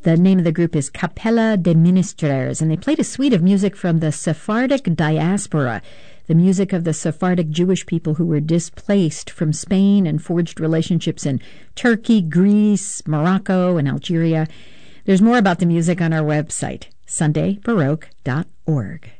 The name of the group is Capella de Ministres, and they played a suite of music from the Sephardic diaspora, the music of the Sephardic Jewish people who were displaced from Spain and forged relationships in Turkey, Greece, Morocco, and Algeria. There's more about the music on our website, sundaybaroque.org.